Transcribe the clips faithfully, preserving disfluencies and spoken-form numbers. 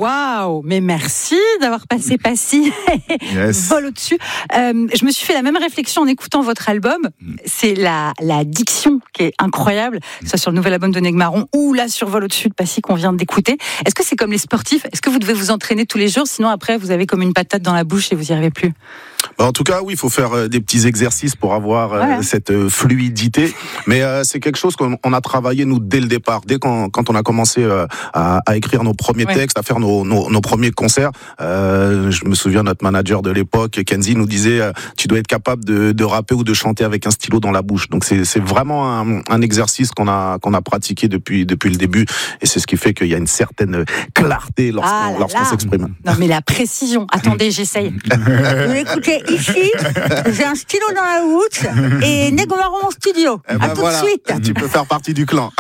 Waouh, mais merci d'avoir passé Passy. Yes. Vol au-dessus. Euh, je me suis fait la même réflexion en écoutant votre album. C'est la, la diction qui est incroyable, que ce soit sur le nouvel album de Negmaron ou là sur Vol au-dessus de Passy qu'on vient d'écouter. Est-ce que c'est comme les sportifs ? Est-ce que vous devez vous entraîner tous les jours ? Sinon, après, vous avez comme une patate dans la bouche et vous n'y arrivez plus ? En tout cas, oui, il faut faire euh, des petits exercices pour avoir euh, ouais. cette euh, fluidité. Mais euh, c'est quelque chose qu'on on a travaillé, nous, dès le départ. Dès qu'on, quand on a commencé euh, à, à écrire nos premiers ouais. textes, à faire nos, nos, nos premiers concerts, euh, je me souviens, notre manager de l'époque, Kenzie, nous disait euh, tu dois être capable de, de rapper ou de chanter avec un stylo dans la bouche. Donc c'est, c'est vraiment un, un exercice qu'on a, qu'on a pratiqué depuis, depuis le début. Et c'est ce qui fait qu'il y a une certaine clarté lorsqu'on, ah là lorsqu'on là. s'exprime. Non, mais la précision. Attendez, j'essaye. Vous l'écoutez ici, j'ai un stylo dans la bouche et Negmaron en studio. Eh ben à tout voilà. de suite. Tu peux faire partie du clan.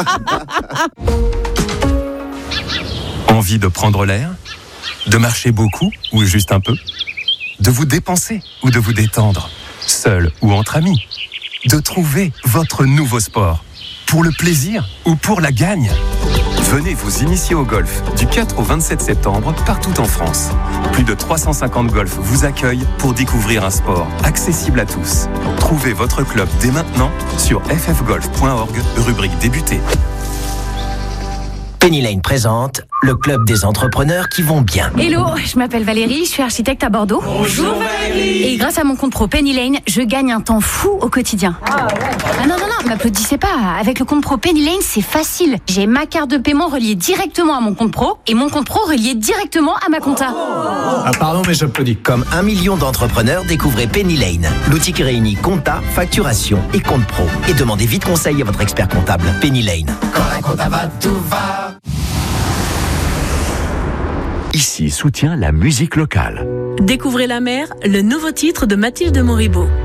Envie de prendre l'air ? De marcher beaucoup ou juste un peu ? De vous dépenser ou de vous détendre ? Seul ou entre amis ? De trouver votre nouveau sport ? Pour le plaisir ou pour la gagne ? Venez vous initier au golf du quatre au vingt-sept septembre partout en France. Plus de trois cent cinquante golfs vous accueillent pour découvrir un sport accessible à tous. Trouvez votre club dès maintenant sur f f golf point org, rubrique débuter. Penny Lane présente le club des entrepreneurs qui vont bien. Hello, je m'appelle Valérie, je suis architecte à Bordeaux. Bonjour Valérie. Et grâce à mon compte pro Penny Lane, je gagne un temps fou au quotidien. Ah, ouais. ah non, non, non, m'applaudissez pas. Avec le compte pro Penny Lane, c'est facile. J'ai ma carte de paiement reliée directement à mon compte pro et mon compte pro relié directement à ma compta. Oh. Ah pardon, mais j'applaudis. Comme un million d'entrepreneurs, découvrez Penny Lane. L'outil qui réunit compta, facturation et compte pro. Et demandez vite conseil à votre expert comptable. Penny Lane. Quand la compta va, tout va. Ici soutient la musique locale. Découvrez La Mer, le nouveau titre de Mathilde Moribeau.